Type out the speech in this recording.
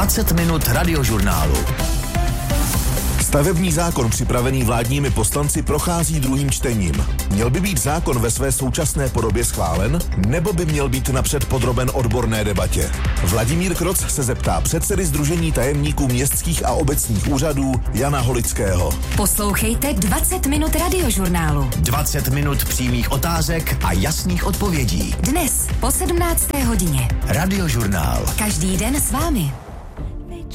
20 minut radiožurnálu. Stavební zákon připravený vládními poslanci prochází druhým čtením. Měl by být zákon ve své současné podobě schválen, nebo by měl být napřed podroben odborné debatě? Vladimír Kroc se zeptá předsedy Sdružení tajemníků městských a obecních úřadů Jana Holického. Poslouchejte 20 minut radiožurnálu. 20 minut přímých otázek a jasných odpovědí. Dnes po 17. hodině. Radiožurnál. Každý den s vámi.